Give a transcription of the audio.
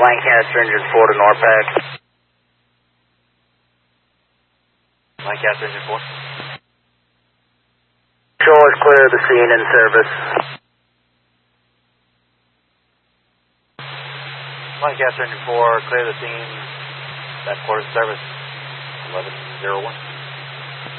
Lancaster engine 4 to NORPAC. Lancaster engine 4. Show is clear of the scene in service. Lancaster engine 4, clear the scene. That quarter service 1101.